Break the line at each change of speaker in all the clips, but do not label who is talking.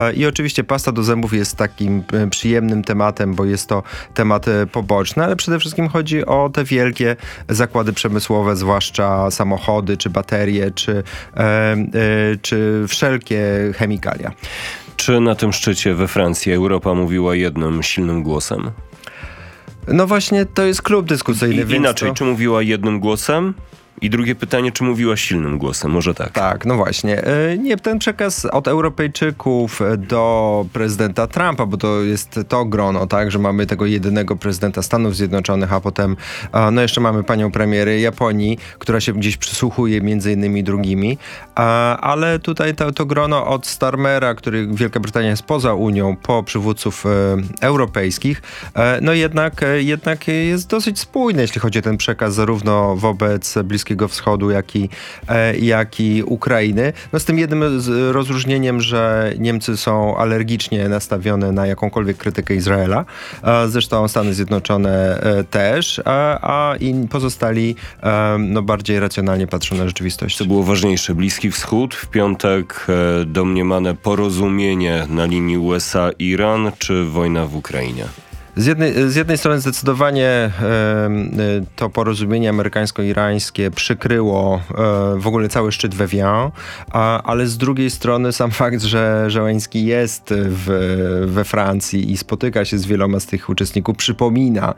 I oczywiście pasta do zębów jest takim przyjemnym tematem, bo jest to temat poboczny, ale przede wszystkim chodzi o te wielkie zakłady przemysłowe, zwłaszcza samochody, czy baterie, czy wszelkie chemikalia.
Czy na tym szczycie we Francji Europa mówiła jednym silnym głosem?
No właśnie, to jest klub dyskusyjny.
Inaczej, czy mówiła jednym głosem? I drugie pytanie, czy mówiła silnym głosem? Może tak.
Tak, no właśnie. Nie, ten przekaz od Europejczyków do prezydenta Trumpa, bo to jest to grono, tak, że mamy tego jedynego prezydenta Stanów Zjednoczonych, a potem no jeszcze mamy panią premiery Japonii, która się gdzieś przysłuchuje między innymi drugimi, ale tutaj to grono od Starmera, który Wielka Brytania jest poza Unią, po przywódców europejskich, no jednak jest dosyć spójne, jeśli chodzi o ten przekaz zarówno wobec Bliskiego Wschodu, jak i Ukrainy. No z tym jednym rozróżnieniem, że Niemcy są alergicznie nastawione na jakąkolwiek krytykę Izraela. Zresztą Stany Zjednoczone też, a pozostali no bardziej racjonalnie patrzą na rzeczywistość.
Co było ważniejsze? Bliski Wschód, w piątek domniemane porozumienie na linii USA-Iran, czy wojna w Ukrainie?
Z jednej strony zdecydowanie to porozumienie amerykańsko-irańskie przykryło w ogóle cały szczyt w Evian, ale z drugiej strony sam fakt, że Zełenski jest we Francji i spotyka się z wieloma z tych uczestników, przypomina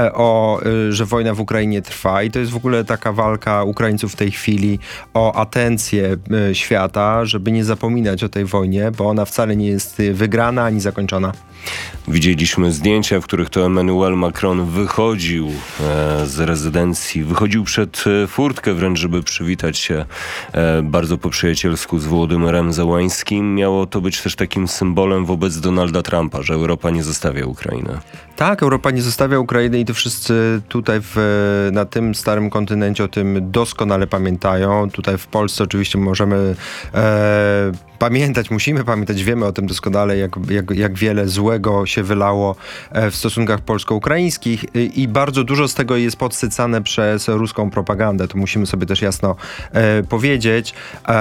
że wojna w Ukrainie trwa i to jest w ogóle taka walka Ukraińców w tej chwili o atencję świata, żeby nie zapominać o tej wojnie, bo ona wcale nie jest wygrana ani zakończona.
Widzieliśmy zdjęcia, w których to Emmanuel Macron wychodził z rezydencji, wychodził przed furtkę wręcz, żeby przywitać się bardzo po przyjacielsku z Wołodymyrem Zełańskim. Miało to być też takim symbolem wobec Donalda Trumpa, że Europa nie zostawia Ukrainy.
Tak, Europa nie zostawia Ukrainy i to wszyscy tutaj na tym starym kontynencie o tym doskonale pamiętają. Tutaj w Polsce oczywiście możemy musimy pamiętać, wiemy o tym doskonale, jak wiele złego się wylało w stosunkach polsko-ukraińskich i bardzo dużo z tego jest podsycane przez ruską propagandę. To musimy sobie też jasno powiedzieć.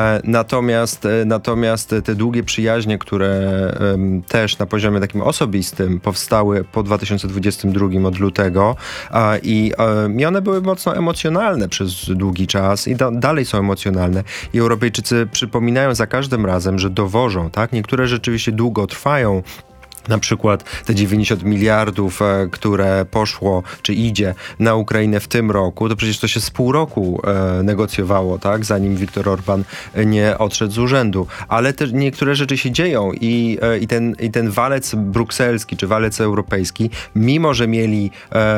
Natomiast te długie przyjaźnie, które też na poziomie takim osobistym powstały po 2022 od lutego i one były mocno emocjonalne przez długi czas i dalej są emocjonalne. I Europejczycy przypominają za każdym razem, że dowożą, tak? Niektóre rzeczywiście długo trwają. Na przykład te 90 miliardów, które poszło, czy idzie na Ukrainę w tym roku, to przecież to się z pół roku negocjowało, tak? Zanim Viktor Orban nie odszedł z urzędu. Ale też niektóre rzeczy się dzieją i ten walec brukselski, czy walec europejski, mimo że mieli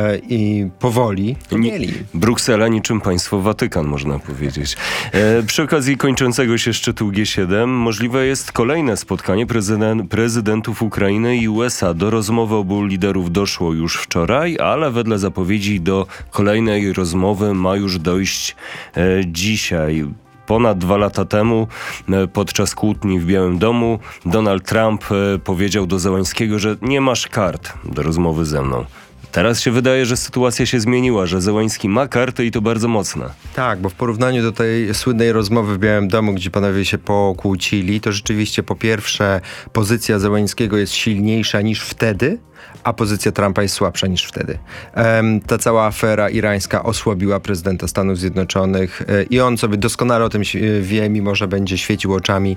powoli, to mieli.
Bruksela niczym państwo Watykan, można powiedzieć. Przy okazji kończącego się szczytu G7 możliwe jest kolejne spotkanie prezydentów Ukrainy i USA. Do rozmowy obu liderów doszło już wczoraj, ale wedle zapowiedzi do kolejnej rozmowy ma już dojść dzisiaj. Ponad 2 lata temu, podczas kłótni w Białym Domu, Donald Trump powiedział do Zełańskiego, że nie masz kart do rozmowy ze mną. Teraz się wydaje, że sytuacja się zmieniła, że Zełański ma karty i to bardzo mocne.
Tak, bo w porównaniu do tej słynnej rozmowy w Białym Domu, gdzie panowie się pokłócili, to rzeczywiście po pierwsze pozycja Zełańskiego jest silniejsza niż wtedy, a pozycja Trumpa jest słabsza niż wtedy. Ta cała afera irańska osłabiła prezydenta Stanów Zjednoczonych i on sobie doskonale o tym wie, mimo że będzie świecił oczami,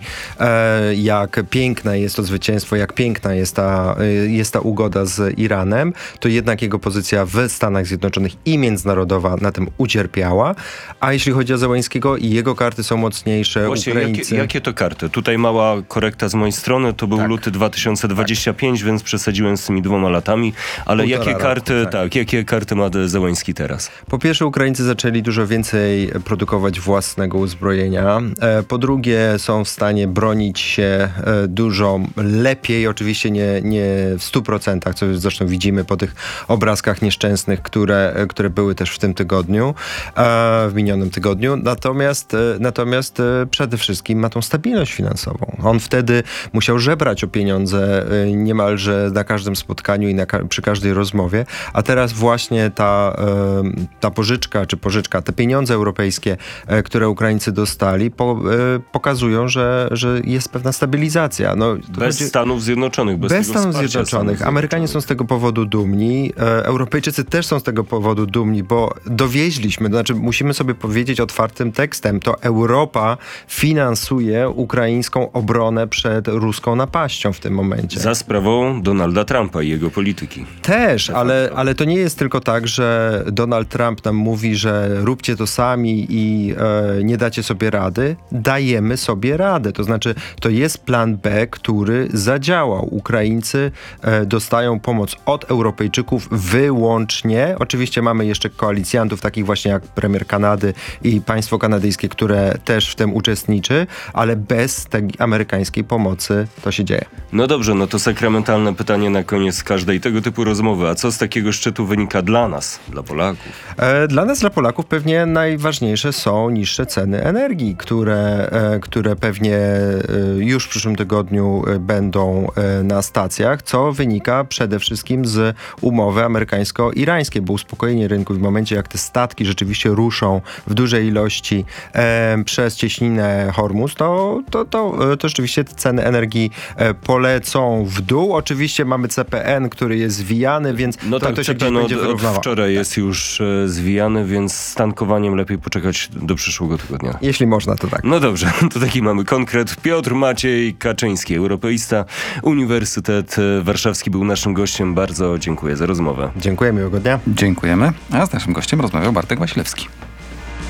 jak piękne jest to zwycięstwo, jak piękna jest ta ugoda z Iranem, to jednak jego pozycja w Stanach Zjednoczonych i międzynarodowa na tym ucierpiała. A jeśli chodzi o Zełańskiego, i jego karty są mocniejsze.
Właśnie,
Ukraińcy...
jakie to karty? Tutaj mała korekta z mojej strony, to był luty 2025, więc przesadziłem z tymi 2 latami, ale jakie karty ma Zełański teraz? Po pierwsze, Ukraińcy zaczęli dużo więcej produkować własnego uzbrojenia.
Po drugie, są w stanie bronić się dużo lepiej, oczywiście nie w 100%, co zresztą widzimy po tych obrazkach nieszczęsnych, które były też w tym tygodniu, w minionym tygodniu. Natomiast przede wszystkim ma tą stabilność finansową. On wtedy musiał żebrać o pieniądze niemalże na każdym spotkaniu. spotkaniu i przy każdej rozmowie, a teraz właśnie ta pożyczka, te pieniądze europejskie, które Ukraińcy dostali, pokazują, że jest pewna stabilizacja. No,
bez Stanów Zjednoczonych,
bez Stanów Zjednoczonych. Amerykanie są z tego powodu dumni. Europejczycy też są z tego powodu dumni, bo dowieźliśmy, to znaczy musimy sobie powiedzieć otwartym tekstem, to Europa finansuje ukraińską obronę przed ruską napaścią w tym momencie.
Za sprawą Donalda Trumpa i jego polityki.
Też, ale to nie jest tylko tak, że Donald Trump nam mówi, że róbcie to sami i nie dacie sobie rady. Dajemy sobie radę. To znaczy, to jest plan B, który zadziałał. Ukraińcy dostają pomoc od Europejczyków wyłącznie. Oczywiście mamy jeszcze koalicjantów, takich właśnie jak premier Kanady i państwo kanadyjskie, które też w tym uczestniczy, ale bez tej amerykańskiej pomocy to się dzieje.
No dobrze, no to sakramentalne pytanie na koniec każdej tego typu rozmowy. A co z takiego szczytu wynika dla nas, dla Polaków?
Dla nas, dla Polaków pewnie najważniejsze są niższe ceny energii, które pewnie już w przyszłym tygodniu będą na stacjach, co wynika przede wszystkim z umowy amerykańsko-irańskiej, bo uspokojenie rynku w momencie, jak te statki rzeczywiście ruszą w dużej ilości przez cieśninę Hormuz, to rzeczywiście ceny energii polecą w dół. Oczywiście mamy CPN, który jest zwijany, więc
no
to się gdzieś będzie wyrównało.
Od wczoraj jest już zwijany, więc z tankowaniem lepiej poczekać do przyszłego tygodnia.
Jeśli można, to tak.
No dobrze, to taki mamy konkret. Piotr Maciej Kaczyński, europeista, Uniwersytet Warszawski był naszym gościem. Bardzo dziękuję za rozmowę.
Dziękuję, miłego dnia.
Dziękujemy. A z naszym gościem rozmawiał Bartek Wasilewski.